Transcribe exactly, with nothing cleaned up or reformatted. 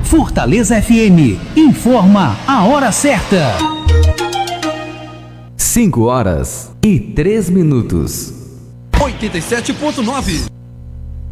Fortaleza F M informa a hora certa. cinco horas e três minutos. oitenta e sete ponto nove.